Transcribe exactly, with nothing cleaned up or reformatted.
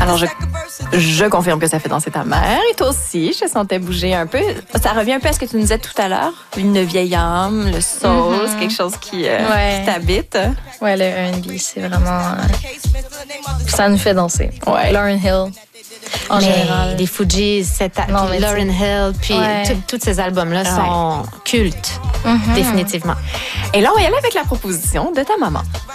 Alors, je, je confirme que ça fait danser ta mère. Et toi aussi, je te sentais bouger un peu. Ça revient un peu à ce que tu nous disais tout à l'heure. Une vieille âme, le soul, mm-hmm. c'est quelque chose qui, euh, ouais. qui t'habite. Ouais, le R and B, c'est vraiment... Euh, ça nous fait danser. Ouais. Lauryn Hill. En mais général. Les Fugees, Lauryn Hill, puis ouais. tous ces albums-là ouais. sont cultes, mm-hmm. définitivement. Et là, on va y aller avec la proposition de ta maman.